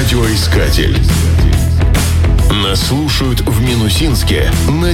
Радиоискатель. Нас слушают в Минусинске на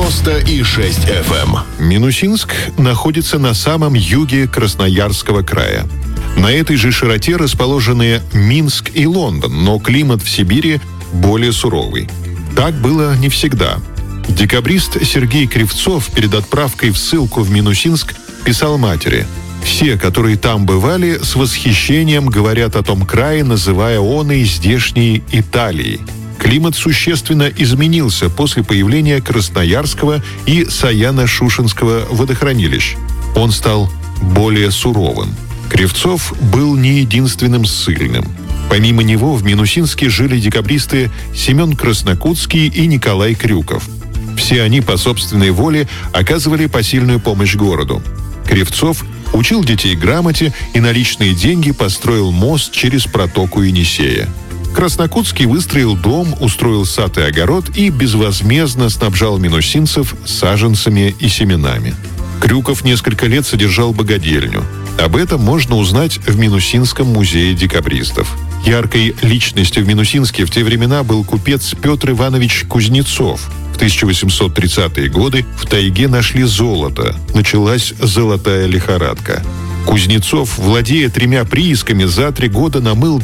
90,6 FM. Минусинск находится на самом юге Красноярского края. На этой же широте расположены Минск и Лондон, но климат в Сибири более суровый. Так было не всегда. Декабрист Сергей Кривцов перед отправкой в ссылку в Минусинск писал матери: «Все, которые там бывали, с восхищением говорят о том крае, называя он и здешней Италией. Климат существенно изменился после появления Красноярского и Саяно-Шушенского водохранилищ. Он стал более суровым». Кривцов был не единственным ссыльным. Помимо него в Минусинске жили декабристы Семен Краснокутский и Николай Крюков. Все они по собственной воле оказывали посильную помощь городу. Кривцов учил детей грамоте и на личные деньги построил мост через протоку Енисея. Краснокутский выстроил дом, устроил сад и огород и безвозмездно снабжал минусинцев саженцами и семенами. Крюков несколько лет содержал богадельню. Об этом можно узнать в Минусинском музее декабристов. Яркой личностью в Минусинске в те времена был купец Петр Иванович Кузнецов. В 1830-е годы в тайге нашли золото. Началась золотая лихорадка. Кузнецов, владея 3 приисками, за 3 года намыл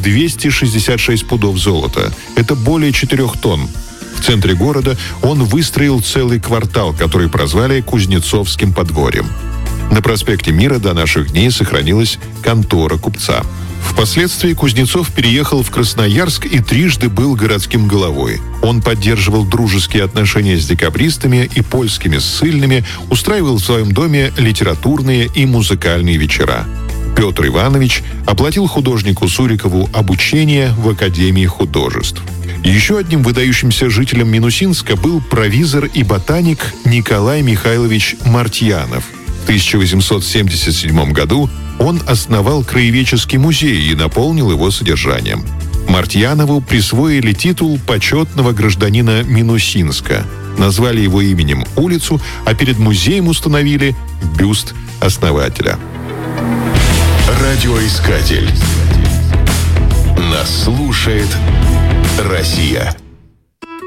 266 пудов золота. Это более 4 тонн. В центре города он выстроил целый квартал, который прозвали Кузнецовским подворьем. На проспекте Мира до наших дней сохранилась контора купца. Впоследствии Кузнецов переехал в Красноярск и трижды был городским головой. Он поддерживал дружеские отношения с декабристами и польскими ссыльными, устраивал в своем доме литературные и музыкальные вечера. Петр Иванович оплатил художнику Сурикову обучение в Академии художеств. Еще одним выдающимся жителем Минусинска был провизор и ботаник Николай Михайлович Мартьянов. В 1877 году он основал краеведческий музей и наполнил его содержанием. Мартьянову присвоили титул почетного гражданина Минусинска. Назвали его именем улицу, а перед музеем установили бюст основателя. Радиоискатель. Нас слушает Россия.